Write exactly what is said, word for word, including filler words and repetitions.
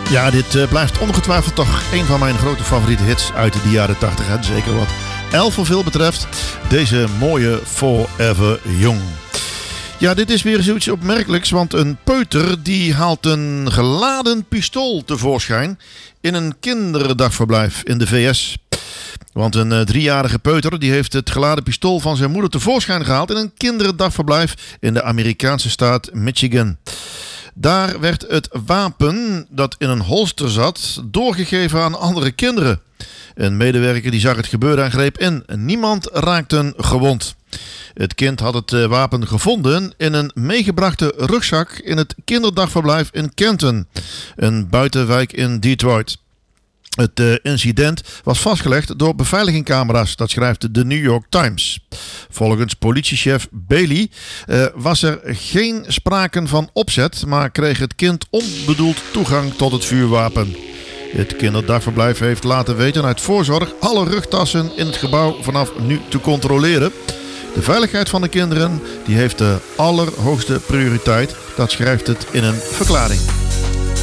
Ja, dit uh, blijft ongetwijfeld toch een van mijn grote favoriete hits uit de jaren tachtig. Hè? Zeker wat Elphaville betreft. Deze mooie Forever Young. Ja, dit is weer zoiets opmerkelijks, want een peuter die haalt een geladen pistool tevoorschijn in een kinderdagverblijf in de V S. Want een uh, driejarige peuter die heeft het geladen pistool van zijn moeder tevoorschijn gehaald in een kinderdagverblijf in de Amerikaanse staat Michigan. Daar werd het wapen dat in een holster zat doorgegeven aan andere kinderen. Een medewerker die zag het gebeuren en greep in. Niemand raakte gewond. Het kind had het wapen gevonden in een meegebrachte rugzak in het kinderdagverblijf in Kenton, een buitenwijk in Detroit. Het uh, incident was vastgelegd door beveiligingcamera's, dat schrijft de New York Times. Volgens politiechef Bailey uh, was er geen sprake van opzet, maar kreeg het kind onbedoeld toegang tot het vuurwapen. Het kinderdagverblijf heeft laten weten uit voorzorg alle rugtassen in het gebouw vanaf nu te controleren. De veiligheid van de kinderen die heeft de allerhoogste prioriteit, dat schrijft het in een verklaring.